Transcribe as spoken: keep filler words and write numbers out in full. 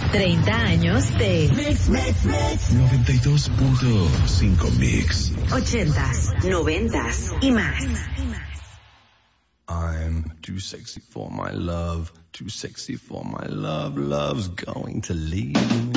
treinta años de Mix, Mix, Mix. noventa y dos punto cinco Mix. ochentas, noventas y más. I'm too sexy for my love, too sexy for my love, love's going to leave me.